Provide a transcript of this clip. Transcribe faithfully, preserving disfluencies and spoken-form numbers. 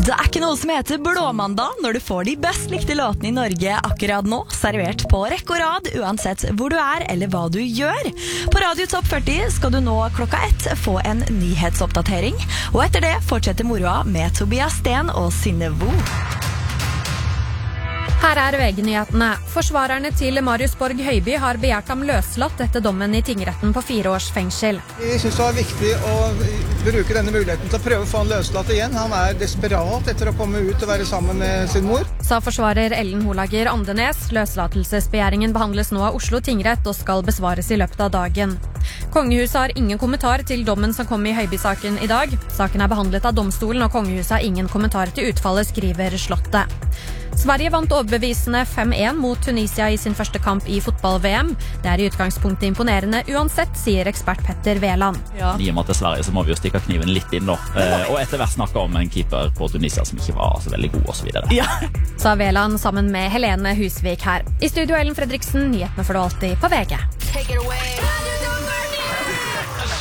Det er ikke noe som heter blåmandag når du får de best likte låtene i Norge akkurat nå, servert på rekke og rad, uansett hvor du er eller hva du gjør. På Radio Topp førti skal du nå klokka ett få en nyhetsoppdatering, og etter det fortsetter moroa med Tobias Sten og Synne Vo. Her er V G-nyhetene. Forsvarerne til Marius Borg Høiby har begjært ham løslatt etter dommen i tingretten på fire års fengsel. Vi synes det var viktig å bruke denne muligheten til å prøve å få han løslatt igjen. Han er desperat etter å komme ut og være sammen med sin mor. Sa forsvarer Ellen Holager Andenes. Løslatelsesbegjæringen behandles nå av Oslo tingrett og skal besvares i løpet av dagen. Kongehuset har ingen kommentar til dommen som kom i Høiby-saken i dag. Saken er behandlet av domstolen, og kongehuset har ingen kommentar til utfallet, skriver Slottet. Sverige vant overbevisende fem én mot Tunisia i sin første kamp i fotball-V M. Det er i utgangspunktet imponerende uansett, sier ekspert Petter Veland. Ja. I og med til Sverige så må vi jo stikke kniven litt inn da. Eh, og etter hvert snakke om en keeper på Tunisia som ikke var så veldig god og så videre. Ja. Sa Veland sammen med Helene Husvik her. I studio Ellen Fredriksen, nyhetene får du alltid på V G. Take it away.